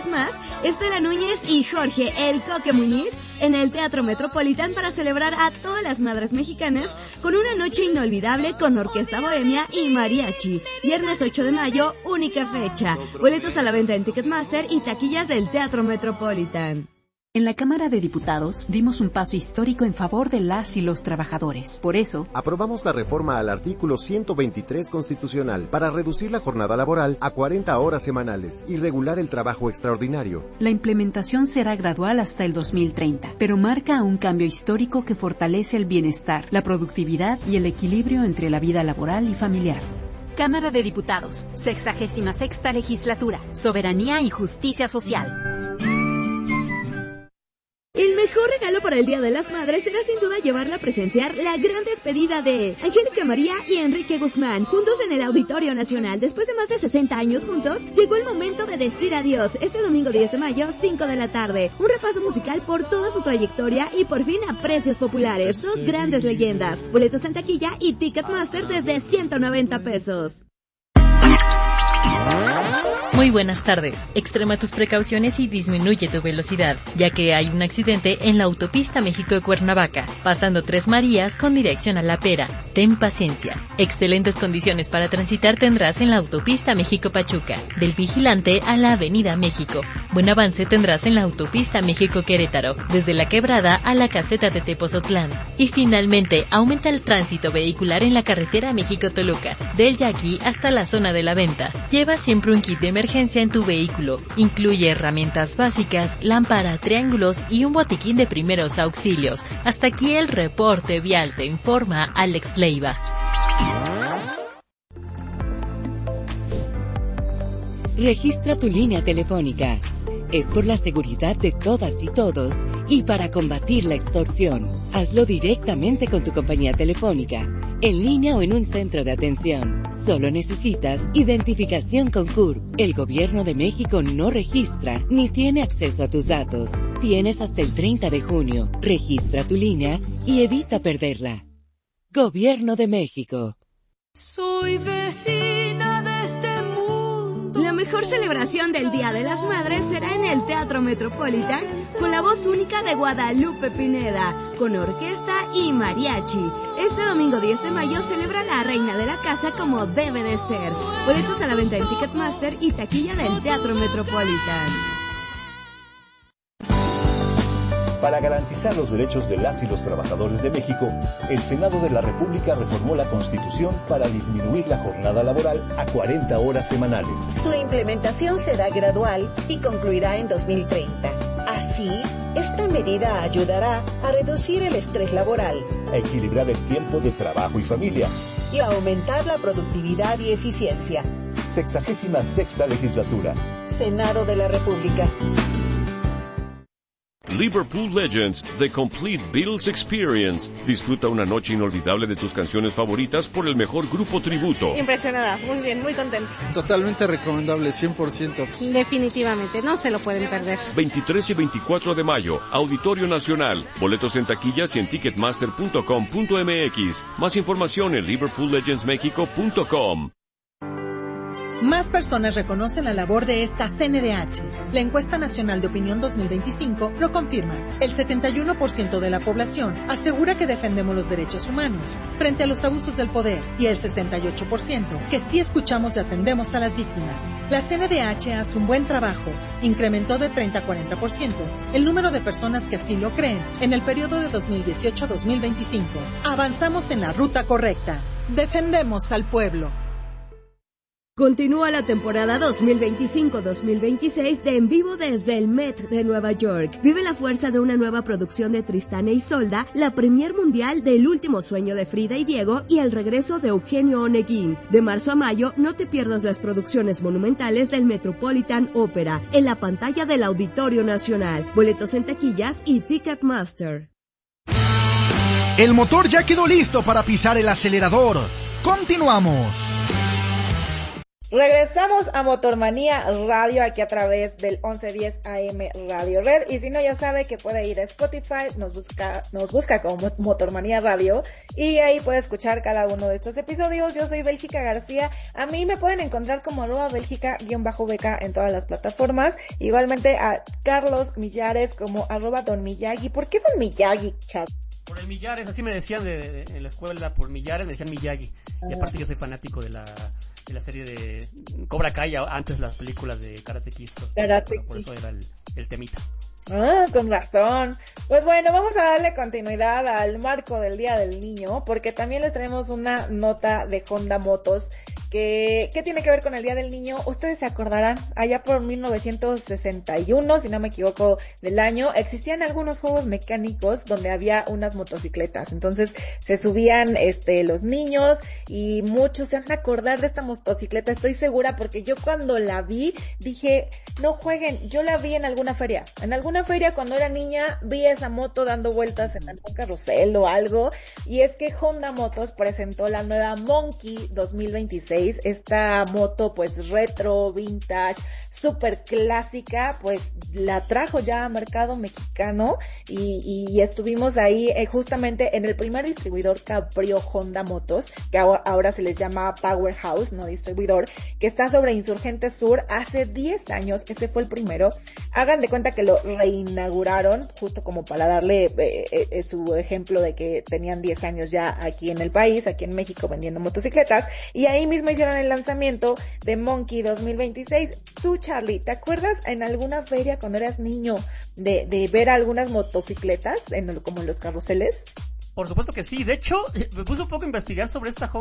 más, Estela Núñez y Jorge El Coque Muñiz en el Teatro Metropolitan para celebrar a todas las madres mexicanas con una noche inolvidable con orquesta bohemia y mariachi. Viernes 8 de mayo, única fecha. Boletos a la venta en Ticketmaster y taquillas del Teatro Metropolitan. En la Cámara de Diputados dimos un paso histórico en favor de las y los trabajadores. Por eso, aprobamos la reforma al artículo 123 constitucional para reducir la jornada laboral a 40 horas semanales y regular el trabajo extraordinario. La implementación será gradual hasta el 2030, pero marca un cambio histórico que fortalece el bienestar, la productividad y el equilibrio entre la vida laboral y familiar. Cámara de Diputados, 66ª Legislatura, Soberanía y Justicia Social. El mejor regalo para el Día de las Madres será sin duda llevarla a presenciar la gran despedida de Angélica María y Enrique Guzmán, juntos en el Auditorio Nacional. Después de más de 60 años juntos, llegó el momento de decir adiós. Este domingo 10 de mayo, 5 de la tarde. Un repaso musical por toda su trayectoria y por fin a precios populares. Dos grandes leyendas. Boletos en taquilla y Ticketmaster desde 190 pesos. Muy buenas tardes. Extrema tus precauciones y disminuye tu velocidad, ya que hay un accidente en la autopista México-Cuernavaca, pasando Tres Marías con dirección a La Pera. Ten paciencia. Excelentes condiciones para transitar tendrás en la autopista México-Pachuca, del Vigilante a la Avenida México. Buen avance tendrás en la autopista México-Querétaro, desde La Quebrada a la caseta de Tepozotlán. Y finalmente, aumenta el tránsito vehicular en la carretera México-Toluca, del Yaqui hasta la zona de la venta. Lleva siempre un kit de emergencia en tu vehículo. Incluye herramientas básicas, lámpara, triángulos y un botiquín de primeros auxilios. Hasta aquí el reporte vial, te informa Alex Leiva. Registra tu línea telefónica. Es por la seguridad de todas y todos y para combatir la extorsión. Hazlo directamente con tu compañía telefónica, en línea o en un centro de atención. Solo necesitas identificación con CURP. El Gobierno de México no registra ni tiene acceso a tus datos. Tienes hasta el 30 de junio. Registra tu línea y evita perderla. Gobierno de México. Soy vecina de este mundo. La mejor celebración del Día de las Madres será en el Teatro Metropolitan con la voz única de Guadalupe Pineda, con orquesta y mariachi. Este domingo 10 de mayo celebra la reina de la casa como debe de ser. Boletos a la venta en Ticketmaster y taquilla del Teatro Metropolitan. Para garantizar los derechos de las y los trabajadores de México, el Senado de la República reformó la Constitución para disminuir la jornada laboral a 40 horas semanales. Su implementación será gradual y concluirá en 2030. Así, esta medida ayudará a reducir el estrés laboral, a equilibrar el tiempo de trabajo y familia y a aumentar la productividad y eficiencia. 66ª Legislatura. Senado de la República. Liverpool Legends, The Complete Beatles Experience. Disfruta una noche inolvidable de tus canciones favoritas por el mejor grupo tributo. Impresionada, muy bien, muy contentos. Totalmente recomendable, 100%. Definitivamente, no se lo pueden perder. 23 y 24 de mayo, Auditorio Nacional. Boletos en taquillas y en ticketmaster.com.mx. Más información en liverpoollegendsmexico.com. Más personas reconocen la labor de esta CNDH. La encuesta nacional de opinión 2025 lo confirma. El 71% de la población asegura que defendemos los derechos humanos frente a los abusos del poder y el 68% que sí escuchamos y atendemos a las víctimas. La CNDH hace un buen trabajo. Incrementó de 30 a 40% el número de personas que así lo creen en el periodo de 2018 a 2025. Avanzamos en la ruta correcta. Defendemos al pueblo. Continúa la temporada 2025-2026 de En Vivo desde el Met de Nueva York. Vive la fuerza de una nueva producción de Tristán e Isolda, la premier mundial del Último Sueño de Frida y Diego y el regreso de Eugenio Oneguín. De marzo a mayo, no te pierdas las producciones monumentales del Metropolitan Opera en la pantalla del Auditorio Nacional. Boletos en taquillas y Ticketmaster. El motor ya quedó listo para pisar el acelerador. Continuamos. Regresamos a Motormanía Radio aquí a través del 1110 AM Radio Red, y si no, ya sabe que puede ir a Spotify, nos busca como Motormanía Radio y ahí puede escuchar cada uno de estos episodios. Yo soy Bélgica García, a mí me pueden encontrar como @Bélgica_beca en todas las plataformas, igualmente a Carlos Millares como @Don Miyagi. ¿Por qué Don Miyagi, Charles? Por el Millares, así me decían en la escuela, por Millares me decían Miyagi. Y aparte yo soy fanático de la serie de Cobra Kai, antes las películas de Karate Kid. Por eso era el temita. Con razón. Pues bueno, vamos a darle continuidad al marco del Día del Niño, porque también les traemos una nota de Honda Motos que tiene que ver con el Día del Niño. Ustedes se acordarán, allá por 1961, si no me equivoco del año, existían algunos juegos mecánicos donde había unas motocicletas. Entonces se subían los niños y muchos se han de acordar de esta motocicleta, estoy segura, porque yo cuando la vi dije, no jueguen, yo la vi en alguna feria. En alguna feria cuando era niña vi esa moto dando vueltas en algún carrusel o algo, y es que Honda Motos presentó la nueva Monkey 2026, esta moto pues retro, vintage, súper clásica, pues la trajo ya a mercado mexicano y estuvimos ahí justamente en el primer distribuidor que abrió Honda Motos, que ahora se les llama Powerhouse, no distribuidor, que está sobre Insurgente Sur. Hace 10 años, ese fue el primero. Hagan de cuenta que lo reinauguraron, justo como para darle su ejemplo de que tenían 10 años ya aquí en el país, aquí en México, vendiendo motocicletas, y ahí mismo hicieron el lanzamiento de Monkey 2026. Tú, Charlie, ¿te acuerdas en alguna feria cuando eras niño de ver algunas motocicletas como en los carruseles? Por supuesto que sí. De hecho, me puse un poco a investigar sobre esta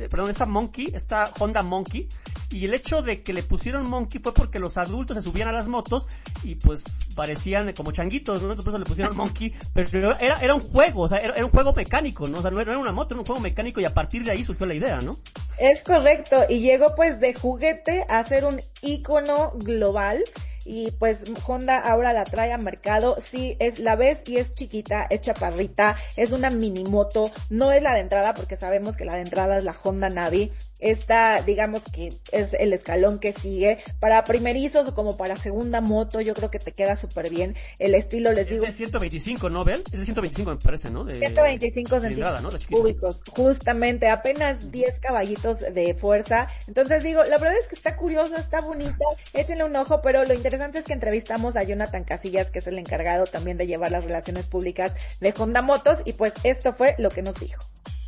Honda Monkey, y el hecho de que le pusieron Monkey fue porque los adultos se subían a las motos y pues parecían como changuitos, ¿no? Entonces por eso le pusieron Monkey, pero era un juego, o sea, era un juego mecánico, ¿no? O sea, no era una moto, era un juego mecánico, y a partir de ahí surgió la idea, ¿no? Es correcto, y llegó pues de juguete a ser un ícono global. Y pues Honda ahora la trae a mercado. Sí, la ves y es chiquita, es chaparrita, es una mini moto, no es la de entrada porque sabemos que la de entrada es la Honda Navi. Esta, digamos que es el escalón que sigue. Para primerizos o como para segunda moto, yo creo que te queda súper bien. El estilo, les digo. Es de 125, ¿no, Bel? Es de 125 me parece, ¿no? 125 centímetros cúbicos. Justamente, apenas 10 caballitos de fuerza. Entonces digo, la verdad es que está curiosa, está bonita. Échenle un ojo, pero lo interesante es que entrevistamos a Jonathan Casillas, que es el encargado también de llevar las relaciones públicas de Honda Motos, y pues esto fue lo que nos dijo.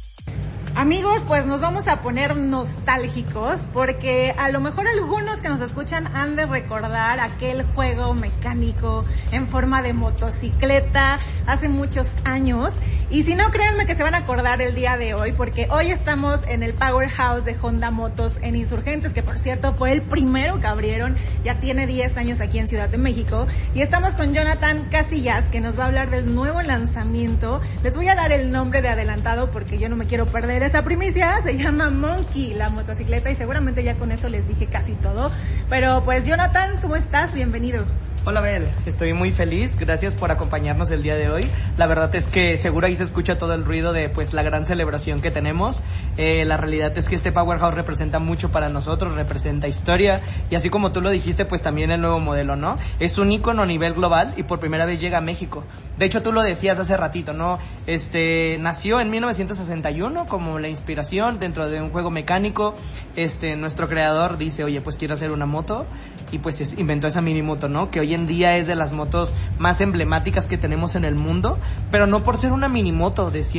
Amigos, pues nos vamos a poner nostálgicos porque a lo mejor algunos que nos escuchan han de recordar aquel juego mecánico en forma de motocicleta hace muchos años, y si no, créanme que se van a acordar el día de hoy, porque hoy estamos en el Powerhouse de Honda Motos en Insurgentes, que por cierto fue el primero que abrieron, ya tiene 10 años aquí en Ciudad de México, y estamos con Jonathan Casillas, que nos va a hablar del nuevo lanzamiento. Les voy a dar el nombre de adelantado porque yo no me quiero perder esa primicia. Se llama Monkey, la motocicleta, y seguramente ya con eso les dije casi todo. Pero pues Jonathan, ¿cómo estás? Bienvenido. Hola Bel, estoy muy feliz, gracias por acompañarnos el día de hoy. La verdad es que seguro ahí se escucha todo el ruido de pues la gran celebración que tenemos. La realidad es que este Powerhouse representa mucho para nosotros, representa historia, y así como tú lo dijiste, pues también el nuevo modelo, ¿no? Es un ícono a nivel global y por primera vez llega a México. De hecho, tú lo decías hace ratito, ¿no? Nació en 1961 como la inspiración dentro de un juego mecánico. Nuestro creador dice, oye, pues quiero hacer una moto, y pues inventó esa mini moto, ¿no? Que hoy en día es de las motos más emblemáticas que tenemos en el mundo, pero no por ser una mini moto de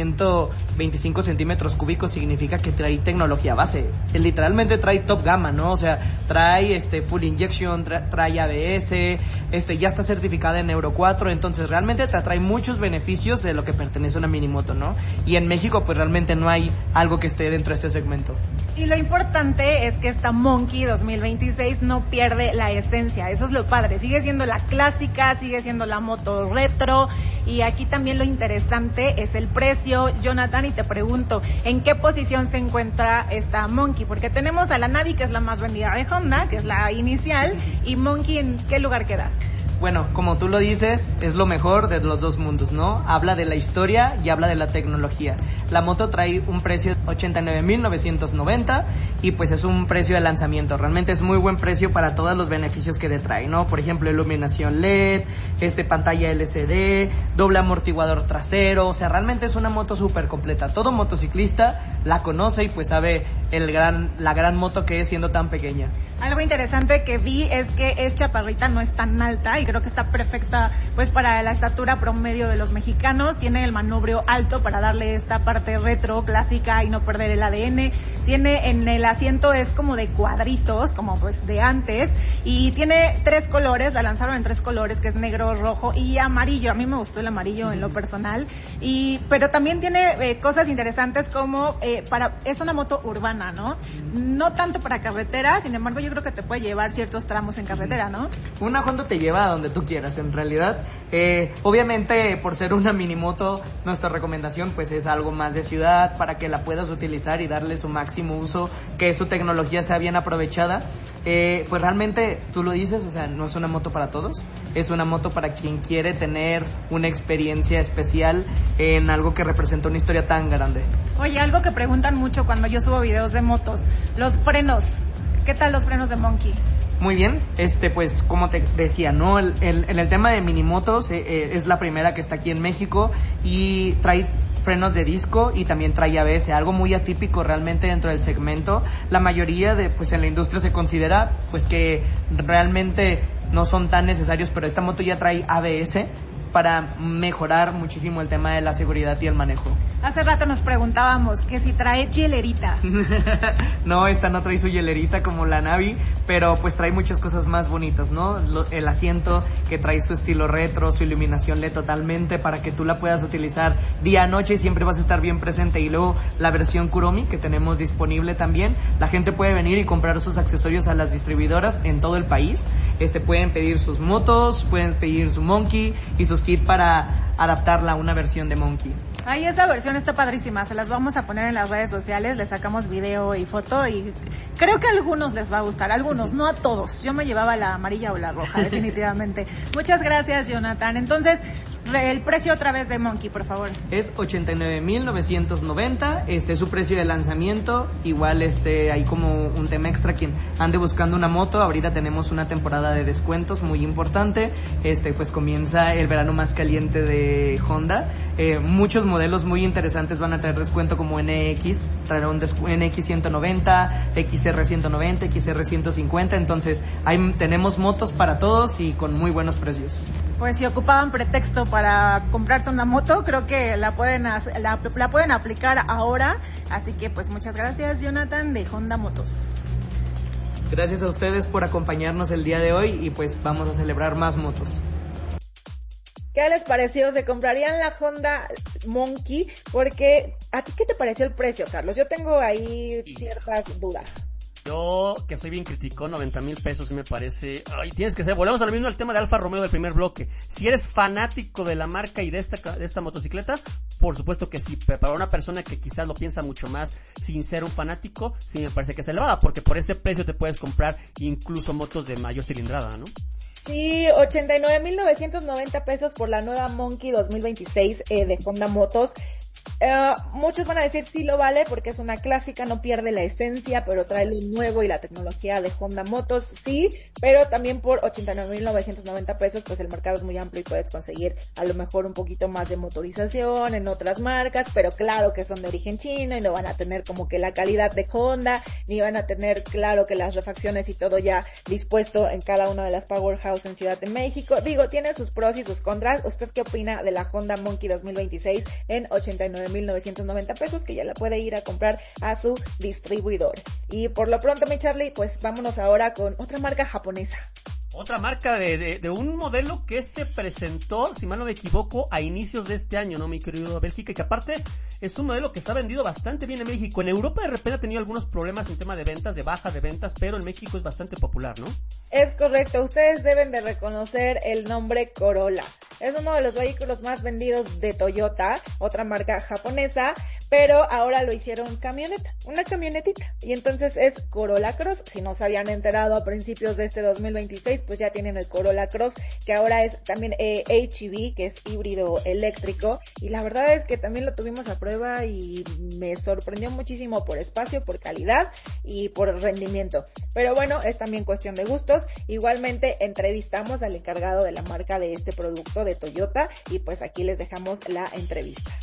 125 centímetros cúbicos significa que trae tecnología base. Literalmente trae top gama, ¿no? O sea, trae full injection, trae ABS, ya está certificada en Euro 4, entonces realmente te trae muchos beneficios de lo que pertenece a una mini moto, ¿no? Y en México pues realmente no hay algo que esté dentro de este segmento. Y lo importante es que esta Monkey 2026 no pierde la esencia, eso es lo padre, sigue siendo la clásica, sigue siendo la moto retro, y aquí también lo interesante es el precio. Jonathan, y te pregunto, ¿en qué posición se encuentra esta Monkey? Porque tenemos a la Navi, que es la más vendida de Honda, que es la inicial, y Monkey, ¿en qué lugar queda? Bueno, como tú lo dices, es lo mejor de los dos mundos, ¿no? Habla de la historia y habla de la tecnología. La moto trae un precio de 89,990 y pues es un precio de lanzamiento. Realmente es muy buen precio para todos los beneficios que te trae, ¿no? Por ejemplo, iluminación LED, pantalla LCD, doble amortiguador trasero, o sea, realmente es una moto súper completa. Todo motociclista la conoce y pues sabe la gran moto que es siendo tan pequeña. Algo interesante que vi es que es chaparrita, no es tan alta y creo que está perfecta pues para la estatura promedio de los mexicanos. Tiene el manubrio alto para darle esta parte retro, clásica y no perder el ADN. Tiene en el asiento es como de cuadritos, como pues de antes, y tiene 3 colores, la lanzaron en 3 colores, que es negro, rojo y amarillo. A mí me gustó el amarillo en lo personal, pero también tiene cosas interesantes como es una moto urbana, ¿no? No tanto para carretera, sin embargo yo creo que te puede llevar ciertos tramos en carretera, ¿no? Una Honda te lleva a donde tú quieras, en realidad. Obviamente, por ser una minimoto, nuestra recomendación pues es algo más de ciudad, para que la puedas utilizar y darle su máximo uso, que su tecnología sea bien aprovechada. Pues realmente, tú lo dices, o sea, no es una moto para todos, es una moto para quien quiere tener una experiencia especial en algo que representa una historia tan grande. Oye, algo que preguntan mucho cuando yo subo videos de motos, los frenos. ¿Qué tal los frenos de Monkey? Muy bien, pues como te decía, ¿no? En el tema de minimotos, es la primera que está aquí en México y trae frenos de disco y también trae ABS, algo muy atípico realmente dentro del segmento. La mayoría pues en la industria se considera pues que realmente no son tan necesarios, pero esta moto ya trae ABS para mejorar muchísimo el tema de la seguridad y el manejo. Hace rato nos preguntábamos que si trae hielerita. No, esta no trae su hielerita como la Navi, pero pues trae muchas cosas más bonitas, ¿no? El asiento que trae su estilo retro, su iluminación LED totalmente para que tú la puedas utilizar día, noche y siempre vas a estar bien presente. Y luego la versión Kuromi que tenemos disponible también. La gente puede venir y comprar sus accesorios a las distribuidoras en todo el país. Pueden pedir sus motos, pueden pedir su Monkey y sus kits para adaptarla a una versión de Monkey. Ay, esa versión está padrísima, se las vamos a poner en las redes sociales, le sacamos video y foto y creo que a algunos les va a gustar, algunos, no a todos. Yo me llevaba la amarilla o la roja, definitivamente. Muchas gracias, Jonathan. Entonces, el precio otra vez de Monkey, por favor. Es 89,990, es su precio de lanzamiento. Igual hay como un tema extra, quien ande buscando una moto, ahorita tenemos una temporada de descuentos muy importante. Pues comienza el verano más caliente de Honda. Muchos modelos muy interesantes van a traer descuento, como NX, traerá un NX 190, XR 190, XR 150, entonces tenemos motos para todos y con muy buenos precios. Pues si ocupaban pretexto para comprarse una moto, creo que la pueden aplicar ahora, así que pues muchas gracias, Jonathan, de Honda Motos. Gracias a ustedes por acompañarnos el día de hoy y pues vamos a celebrar más motos. ¿Qué les pareció? ¿Se comprarían la Honda Monkey? Porque, ¿a ti qué te pareció el precio, Carlos? Yo tengo ahí ciertas dudas. Yo, que soy bien criticón, 90,000 pesos sí me parece... Ay, tienes que ser... Volvemos a lo mismo al tema de Alfa Romeo del primer bloque. Si eres fanático de la marca y de esta motocicleta, por supuesto que sí. Pero para una persona que quizás lo piensa mucho más sin ser un fanático, sí me parece que es elevada. Porque por ese precio te puedes comprar incluso motos de mayor cilindrada, ¿no? Sí, 89,990 pesos por la nueva Monkey 2026 de Honda Motos. Muchos van a decir sí lo vale porque es una clásica, no pierde la esencia, pero trae lo nuevo y la tecnología de Honda Motos, sí, pero también por 89,990 pesos pues el mercado es muy amplio y puedes conseguir a lo mejor un poquito más de motorización en otras marcas, pero claro que son de origen chino y no van a tener como que la calidad de Honda, ni van a tener claro que las refacciones y todo ya dispuesto en cada una de las Powerhouse en Ciudad de México. Digo, tiene sus pros y sus contras. ¿Usted qué opina de la Honda Monkey 2026 en 89,990 pesos, que ya la puede ir a comprar a su distribuidor? Y por lo pronto, mi Charlie, pues vámonos ahora con otra marca japonesa. Otra marca de un modelo que se presentó, si mal no me equivoco, a inicios de este año, ¿no, mi querido Bélgica? Y que aparte es un modelo que se ha vendido bastante bien en México. En Europa de repente ha tenido algunos problemas en tema de ventas, de baja de ventas, pero en México es bastante popular, ¿no? Es correcto, ustedes deben de reconocer el nombre Corolla. Es uno de los vehículos más vendidos de Toyota, otra marca japonesa, pero ahora lo hicieron camioneta, una camionetita. Y entonces es Corolla Cross. Si no se habían enterado a principios de este 2026, pues ya tienen el Corolla Cross, que ahora es también HEV, que es híbrido eléctrico. Y la verdad es que también lo tuvimos a prueba y me sorprendió muchísimo por espacio, por calidad y por rendimiento. Pero bueno, es también cuestión de gustos. Igualmente entrevistamos al encargado de la marca de este producto de Toyota y pues aquí les dejamos la entrevista.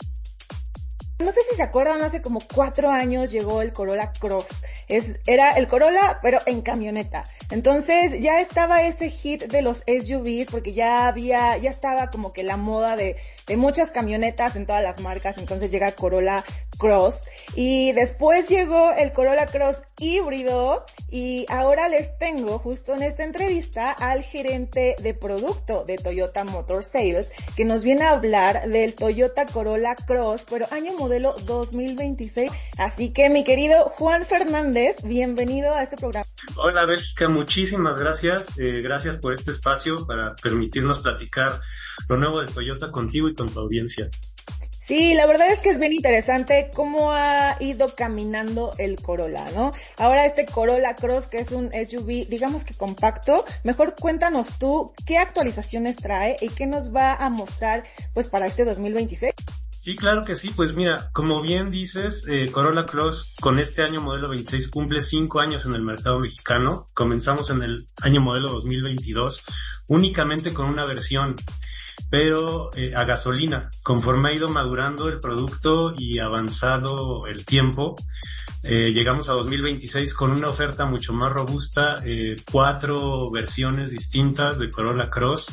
No sé si se acuerdan, hace como 4 años llegó el Corolla Cross. Era el Corolla, pero en camioneta. Entonces ya estaba este hit de los SUVs, porque ya estaba como que la moda de muchas camionetas en todas las marcas. Entonces llega Corolla Cross. Y después llegó el Corolla Cross híbrido. Y ahora les tengo justo en esta entrevista al gerente de producto de Toyota Motor Sales, que nos viene a hablar del Toyota Corolla Cross, pero año modelo 2026. Así que mi querido Juan Fernández, bienvenido a este programa. Hola Bélgica, muchísimas gracias. Gracias por este espacio para permitirnos platicar lo nuevo de Toyota contigo y con tu audiencia. Sí, la verdad es que es bien interesante cómo ha ido caminando el Corolla, ¿no? Ahora este Corolla Cross, que es un SUV, digamos que compacto. Mejor cuéntanos tú qué actualizaciones trae y qué nos va a mostrar pues para este 2026. Sí, claro que sí. Pues mira, como bien dices, Corolla Cross con este año modelo 26 cumple 5 años en el mercado mexicano. Comenzamos en el año modelo 2022 únicamente con una versión, pero a gasolina. Conforme ha ido madurando el producto y avanzado el tiempo, llegamos a 2026 con una oferta mucho más robusta, 4 versiones distintas de Corolla Cross,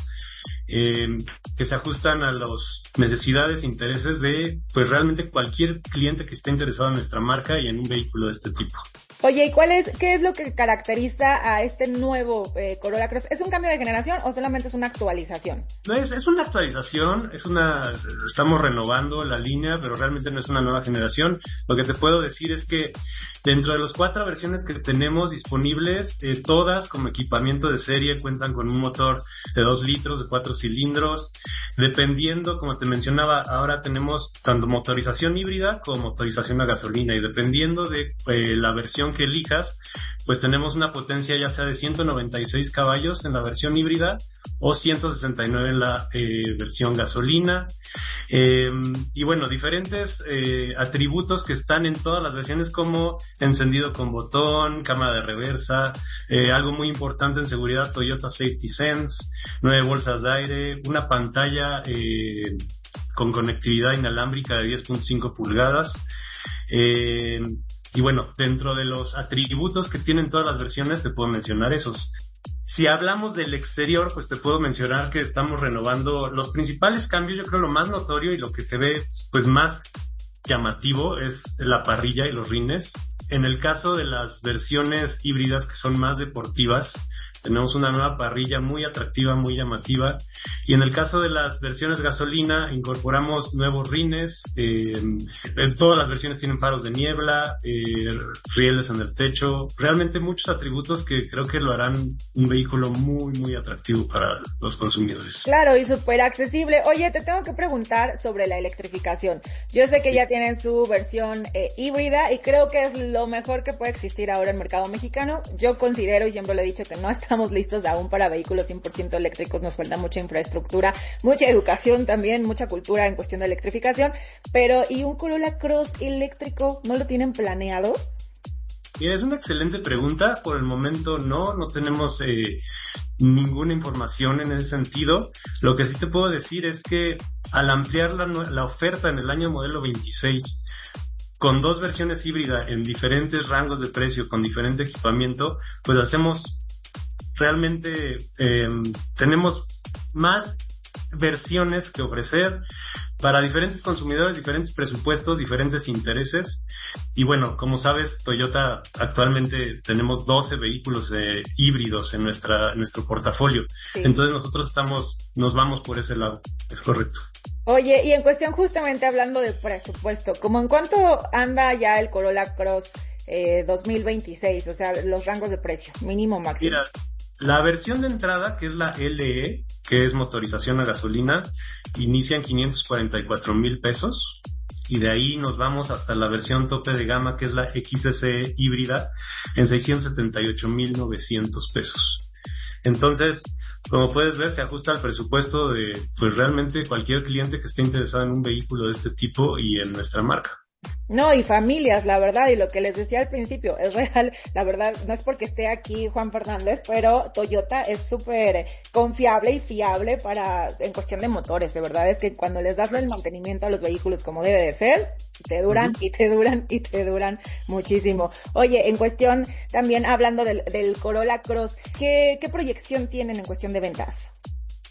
que se ajustan a las necesidades e intereses de pues realmente cualquier cliente que esté interesado en nuestra marca y en un vehículo de este tipo. Oye, ¿y qué es lo que caracteriza a este nuevo Corolla Cross? ¿Es un cambio de generación o solamente es una actualización? No, es una actualización, estamos renovando la línea, pero realmente no es una nueva generación. Lo que te puedo decir es que dentro de las 4 versiones que tenemos disponibles, todas como equipamiento de serie cuentan con un motor de 2 litros, de 4 cilindros. Dependiendo, como te mencionaba, ahora tenemos tanto motorización híbrida como motorización a gasolina, y dependiendo de la versión que elijas, pues tenemos una potencia ya sea de 196 caballos en la versión híbrida o 169 en la versión gasolina. Y bueno, diferentes atributos que están en todas las versiones, como encendido con botón, cámara de reversa, algo muy importante en seguridad, Toyota Safety Sense, 9 bolsas de aire, una pantalla con conectividad inalámbrica de 10.5 pulgadas. Y bueno, dentro de los atributos que tienen todas las versiones te puedo mencionar esos. Si hablamos del exterior, pues te puedo mencionar que estamos renovando los principales cambios. Yo creo lo más notorio y lo que se ve pues más llamativo es la parrilla y los rines. En el caso de las versiones híbridas, que son más deportivas, tenemos una nueva parrilla muy atractiva, muy llamativa. Y en el caso de las versiones gasolina, incorporamos nuevos rines. Todas las versiones tienen faros de niebla, rieles en el techo. Realmente muchos atributos que creo que lo harán un vehículo muy, muy atractivo para los consumidores. Claro, y súper accesible. Oye, te tengo que preguntar sobre la electrificación. Yo sé que ya tienen su versión híbrida y creo que es lo mejor que puede existir ahora en el mercado mexicano. Yo considero, y siempre lo he dicho, que no estamos listos aún para vehículos 100% eléctricos. Nos falta mucha infraestructura, mucha educación también, mucha cultura en cuestión de electrificación. Pero, ¿y un Corolla Cross eléctrico no lo tienen planeado? Mira, es una excelente pregunta. Por el momento no tenemos ninguna información en ese sentido. Lo que sí te puedo decir es que al ampliar la oferta en el año modelo 26, con 2 versiones híbridas en diferentes rangos de precio, con diferente equipamiento, pues realmente tenemos más versiones que ofrecer para diferentes consumidores, diferentes presupuestos, diferentes intereses. Y bueno, como sabes, Toyota actualmente tenemos 12 vehículos híbridos en nuestro portafolio. Sí. Entonces nosotros nos vamos por ese lado. Es correcto. Oye, y en cuestión justamente hablando de presupuesto, ¿cómo en cuánto anda ya el Corolla Cross 2026? O sea, los rangos de precio, mínimo, máximo. Mira, la versión de entrada, que es la LE, que es motorización a gasolina, inicia en 544,000 pesos. y de ahí nos vamos hasta la versión tope de gama, que es la XSE híbrida, en 678,900 pesos. Entonces, como puedes ver, se ajusta al presupuesto de, pues realmente cualquier cliente que esté interesado en un vehículo de este tipo y en nuestra marca. No, y familias, la verdad, y lo que les decía al principio, es real, la verdad, no es porque esté aquí Juan Fernández, pero Toyota es súper confiable y fiable en cuestión de motores, de verdad, es que cuando les das el mantenimiento a los vehículos como debe de ser, te duran y te duran y te duran muchísimo. Oye, en cuestión, también hablando del Corolla Cross, ¿qué proyección tienen en cuestión de ventas?